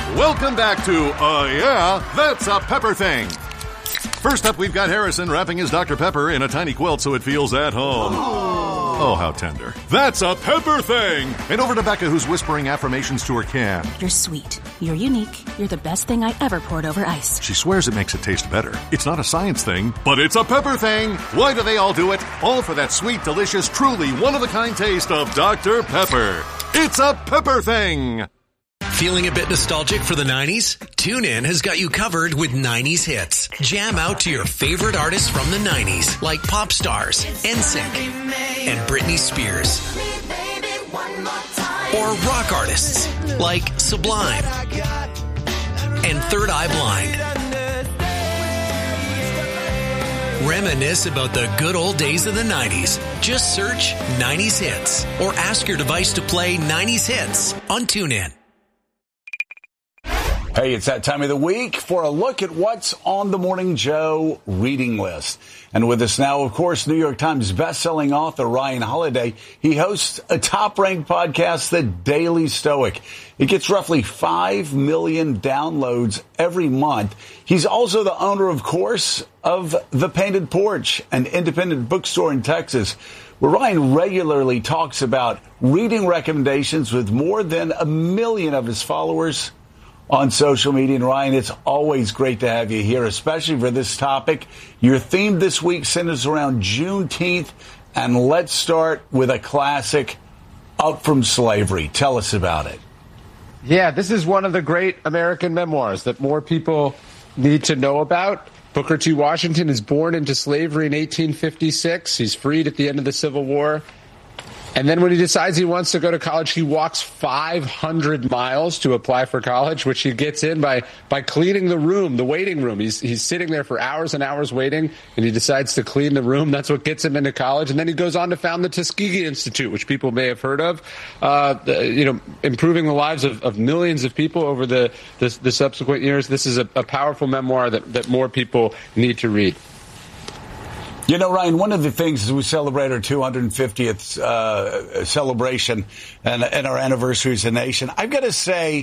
Welcome back to Yeah, That's a Pepper Thing. First up, we've got Harrison wrapping his Dr. Pepper in a tiny quilt so it feels at home. Oh, how tender. That's a Pepper Thing! And over to Becca, who's whispering affirmations to her can. You're sweet. You're unique. You're the best thing I ever poured over ice. She swears it makes it taste better. It's not a science thing, but it's a Pepper Thing! Why do they all do it? All for that sweet, delicious, truly one-of-a-kind taste of Dr. Pepper. It's a Pepper Thing! Feeling a bit nostalgic for the 90s? TuneIn has got you covered with 90s hits. Jam out to your favorite artists from the 90s, like pop stars, NSYNC, and Britney Spears. Or rock artists, like Sublime and Third Eye Blind. Reminisce about the good old days of the 90s. Just search 90s hits or ask your device to play 90s hits on TuneIn. Hey, it's that time of the week for a look at what's on the Morning Joe reading list. And with us now, of course, New York Times bestselling author Ryan Holiday. He hosts a top-ranked podcast, The Daily Stoic. It gets roughly 5 million downloads every month. He's also the owner, of course, of The Painted Porch, an independent bookstore in Texas, where Ryan regularly talks about reading recommendations with more than 1 million of his followers on social media. And Ryan, it's always great to have you here, especially for this topic. Your theme this week centers around Juneteenth, and let's start with a classic, Up From Slavery. Tell us about it. Yeah, this is one of the great American memoirs that more people need to know about. Booker T. Washington is born into slavery in 1856. He's freed at the end of the Civil War. And then when he decides he wants to go to college, he walks 500 miles to apply for college, which he gets in by cleaning the room, the waiting room. He's sitting there for hours and hours waiting, and he decides to clean the room. That's what gets him into college. And then he goes on to found the Tuskegee Institute, which people may have heard of, improving the lives of millions of people over the subsequent years. This is a powerful memoir that more people need to read. You know, Ryan, one of the things as we celebrate our 250th celebration and our anniversary as a nation, I've got to say,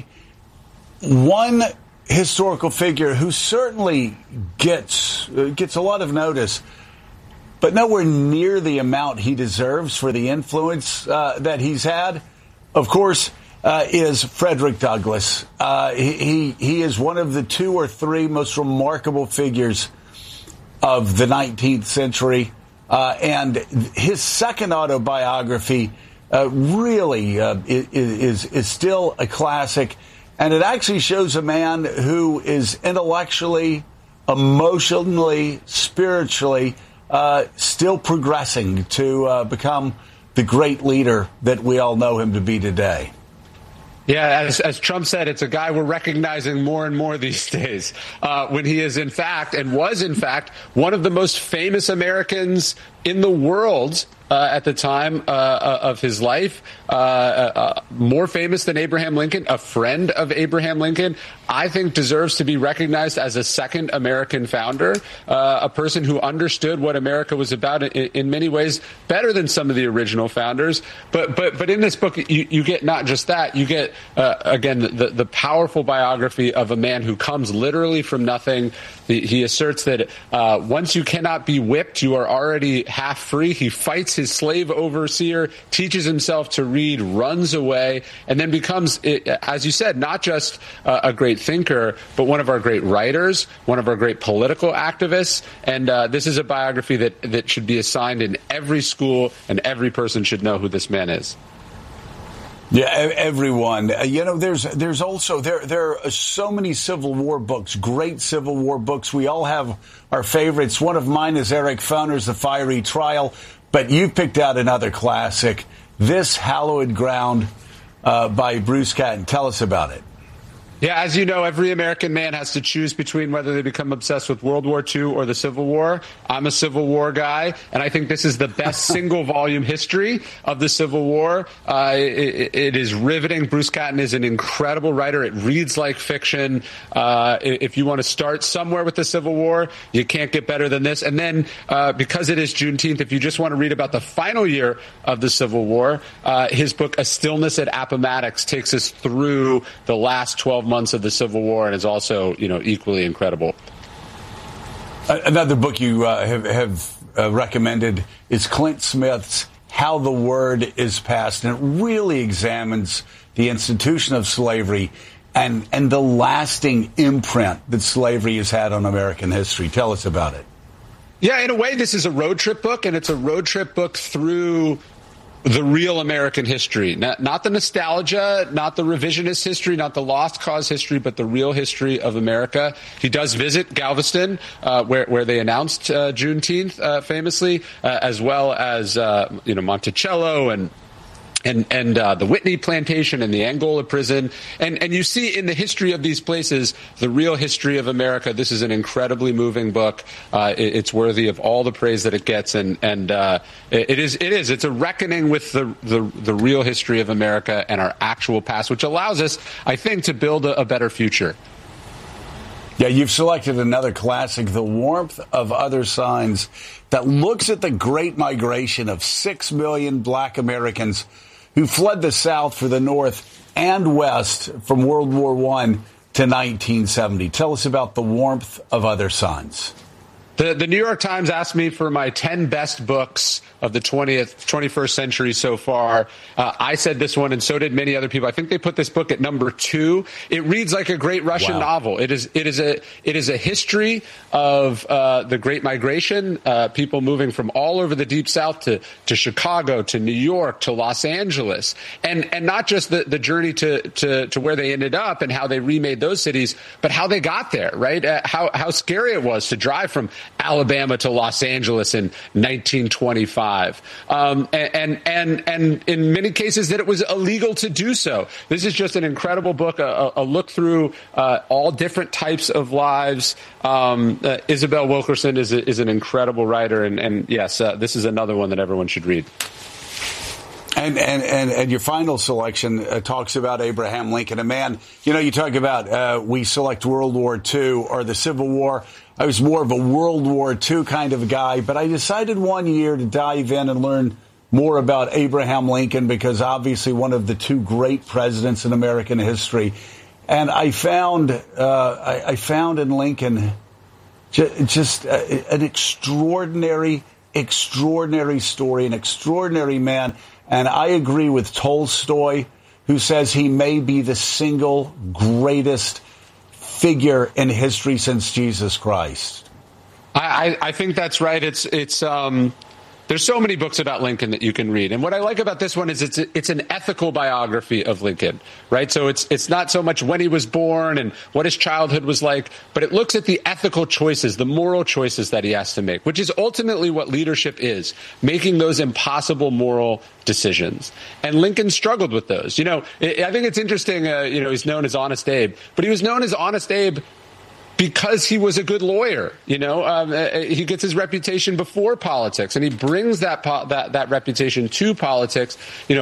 one historical figure who certainly gets a lot of notice, but nowhere near the amount he deserves for the influence that he's had, of course, is Frederick Douglass. He is one of the 2 or 3 most remarkable figures of the 19th century, and his second autobiography really is still a classic, and it actually shows a man who is intellectually, emotionally, spiritually still progressing to become the great leader that we all know him to be today. Yeah, as Trump said, it's a guy we're recognizing more and more these days, when he is in fact, and was in fact, one of the most famous Americans in the world at the time of his life, more famous than Abraham Lincoln, a friend of Abraham Lincoln, I think deserves to be recognized as a second American founder, a person who understood what America was about in many ways better than some of the original founders. But in this book, you get not just that, you get, again, the powerful biography of a man who comes literally from nothing. He asserts that once you cannot be whipped, you are already half free. He fights his slave overseer, teaches himself to read, runs away, and then becomes, as you said, not just a great thinker, but one of our great writers, one of our great political activists. And this is a biography that should be assigned in every school, and every person should know who this man is. Yeah, everyone. There's also there are so many Civil War books, great Civil War books. We all have our favorites. One of mine is Eric Foner's The Fiery Trial, but you've picked out another classic, This Hallowed Ground by Bruce Catton. Tell us about it. Yeah, as you know, every American man has to choose between whether they become obsessed with World War II or the Civil War. I'm a Civil War guy, and I think this is the best single-volume history of the Civil War. It is riveting. Bruce Catton is an incredible writer. It reads like fiction. If you want to start somewhere with the Civil War, you can't get better than this. And then, because it is Juneteenth, if you just want to read about the final year of the Civil War, his book, A Stillness at Appomattox, takes us through the last 12 months of the Civil War and is also, equally incredible. Another book you have recommended is Clint Smith's How the Word is Passed, and it really examines the institution of slavery and the lasting imprint that slavery has had on American history. Tell us about it. Yeah, in a way, this is a road trip book, and it's a road trip book through the real American history, not the nostalgia, not the revisionist history, not the lost cause history, but the real history of America. He does visit Galveston, where they announced Juneteenth famously, as well as Monticello and the Whitney plantation and the Angola prison. And you see in the history of these places, the real history of America. This is an incredibly moving book. It's worthy of all the praise that it gets. And it's a reckoning with the real history of America and our actual past, which allows us, I think, to build a better future. Yeah, you've selected another classic, The Warmth of Other Signs, that looks at the Great Migration of 6 million black Americans who fled the South for the North and West from World War I to 1970. Tell us about The Warmth of Other Signs. The New York Times asked me for my 10 best books of the 21st century so far. I said this one, and so did many other people. I think they put this book at number 2. It reads like a great Russian novel. It is a history of the Great Migration, people moving from all over the Deep South to Chicago, to New York, to Los Angeles, and not just the journey to where they ended up and how they remade those cities, but how they got there. Right? How scary it was to drive from Alabama to Los Angeles in 1925, and in many cases that it was illegal to do so. This is just an incredible book, a look through all different types of lives. Isabel Wilkerson is an incredible writer, and yes, this is another one that everyone should read. And your final selection talks about Abraham Lincoln, a man, you talk about we select World War II or the Civil War. I was more of a World War II kind of guy, but I decided one year to dive in and learn more about Abraham Lincoln because obviously one of the 2 great presidents in American history. And I found in Lincoln just an extraordinary story, an extraordinary man. And I agree with Tolstoy, who says he may be the single greatest figure in history since Jesus Christ. I think that's right. There's so many books about Lincoln that you can read. And what I like about this one is it's an ethical biography of Lincoln, right? So it's not so much when he was born and what his childhood was like, but it looks at the ethical choices, the moral choices that he has to make, which is ultimately what leadership is, making those impossible moral decisions. And Lincoln struggled with those. I think it's interesting, he's known as Honest Abe, but he was known as Honest Abe because he was a good lawyer. He gets his reputation before politics, and he brings that reputation to politics.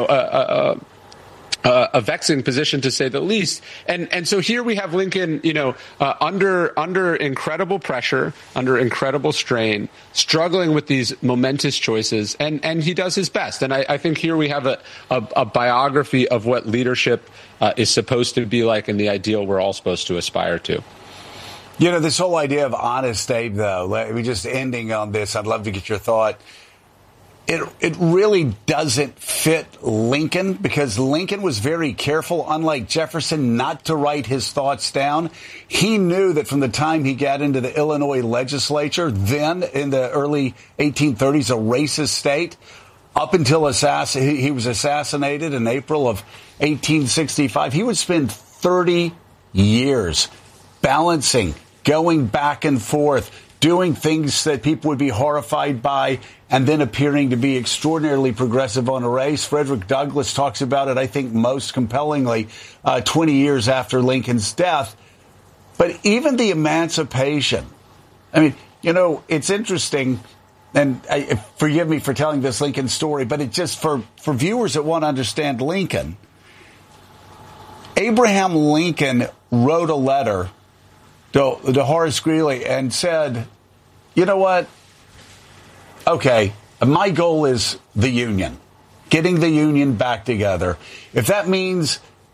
A vexing position to say the least. And so here we have Lincoln, under incredible pressure, under incredible strain, struggling with these momentous choices, and he does his best. And I think here we have a biography of what leadership is supposed to be like and the ideal we're all supposed to aspire to. This whole idea of Honest Abe, though, let me just ending on this. I'd love to get your thought. It really doesn't fit Lincoln because Lincoln was very careful, unlike Jefferson, not to write his thoughts down. He knew that from the time he got into the Illinois legislature, then in the early 1830s, a racist state, up until he was assassinated in April of 1865, he would spend 30 years balancing, going back and forth, doing things that people would be horrified by, and then appearing to be extraordinarily progressive on a race. Frederick Douglass talks about it, I think, most compellingly 20 years after Lincoln's death. But even the emancipation, it's interesting, and forgive me for telling this Lincoln story, but it just, for viewers that want to understand Lincoln, Abraham Lincoln wrote a letter to Horace Greeley and said, you know what? Okay, my goal is the Union, getting the Union back together. If that means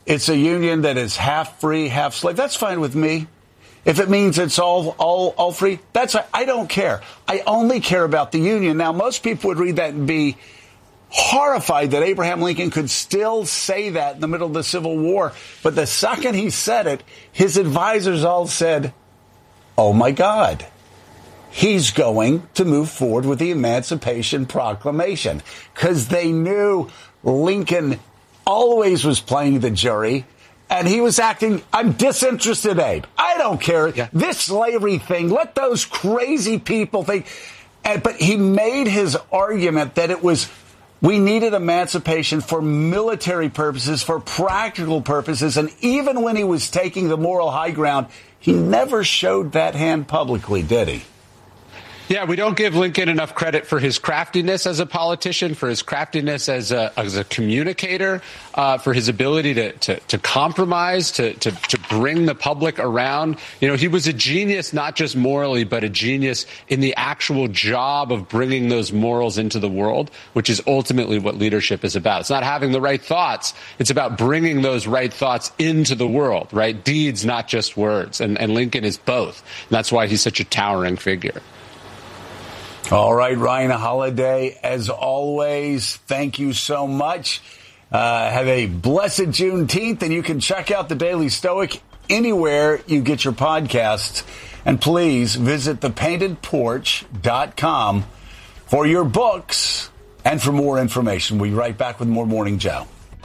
it's a union that is half free, half slave. That's fine with me. If it means it's all free, that's fine. I don't care. I only care about the union. Now, most people would read that and be horrified that Abraham Lincoln could still say that in the middle of the Civil War. But the second he said it, his advisors all said, oh, my God. He's going to move forward with the Emancipation Proclamation, because they knew Lincoln always was playing the jury, and he was acting, I'm disinterested, Abe. I don't care. Yeah. This slavery thing, let those crazy people think. But he made his argument that it was, we needed emancipation for military purposes, for practical purposes, and even when he was taking the moral high ground, he never showed that hand publicly, did he? Yeah, we don't give Lincoln enough credit for his craftiness as a politician, for his craftiness as a communicator, for his ability to compromise, to bring the public around. You know, he was a genius, not just morally, but a genius in the actual job of bringing those morals into the world, which is ultimately what leadership is about. It's not having the right thoughts. It's about bringing those right thoughts into the world, right? Deeds, not just words. And Lincoln is both. And that's why he's such a towering figure. All right, Ryan Holiday, as always, thank you so much. Have a blessed Juneteenth, and you can check out the Daily Stoic anywhere you get your podcasts. And please visit thepaintedporch.com for your books and for more information. We'll be right back with more Morning Joe.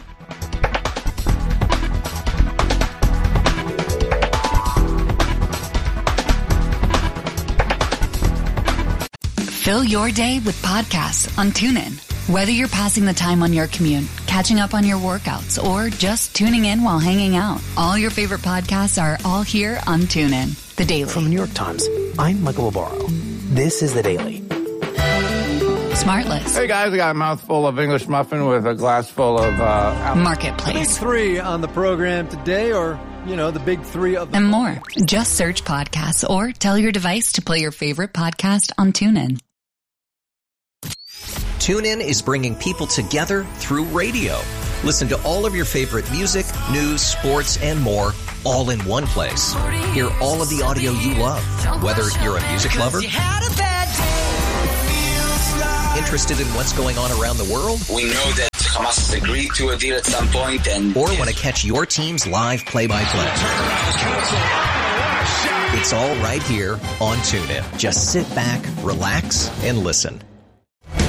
Fill your day with podcasts on TuneIn. Whether you're passing the time on your commute, catching up on your workouts, or just tuning in while hanging out, all your favorite podcasts are all here on TuneIn. The Daily. From the New York Times, I'm Michael Obaro. This is The Daily. Smartless. Hey guys, I got a mouthful of English muffin with a glass full of Marketplace. Big three on the program today, or the big three of them. And more. Just search podcasts or tell your device to play your favorite podcast on TuneIn. TuneIn is bringing people together through radio. Listen to all of your favorite music, news, sports, and more, all in one place. Hear all of the audio you love, whether you're a music lover, interested in what's going on around the world, we know that Hamas has agreed to a deal at some point, or want to catch your team's live play-by-play. It's all right here on TuneIn. Just sit back, relax, and listen.